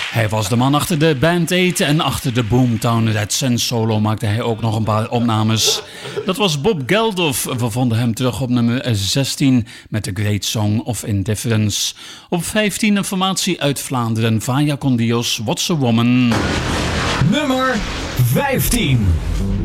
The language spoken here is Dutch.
Hij was de man achter de Band 8 en achter de Boomtown Rats. En solo maakte hij ook nog een paar opnames. Dat was Bob Geldof. We vonden hem terug op nummer 16 met The Great Song of Indifference. Op 15 een formatie uit Vlaanderen, Vaya con Dios, What's a Woman. Nummer 15.